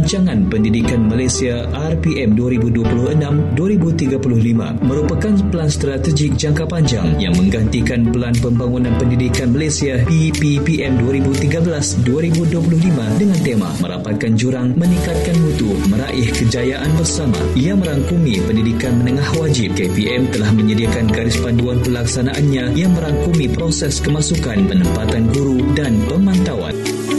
Rancangan Pendidikan Malaysia RPM 2026-2035 merupakan pelan strategik jangka panjang yang menggantikan Pelan Pembangunan Pendidikan Malaysia PPPM 2013-2025 dengan tema merapatkan jurang, meningkatkan mutu, meraih kejayaan bersama. Ia merangkumi pendidikan menengah wajib. KPM telah menyediakan garis panduan pelaksanaannya yang merangkumi proses kemasukan, penempatan guru dan pemantauan.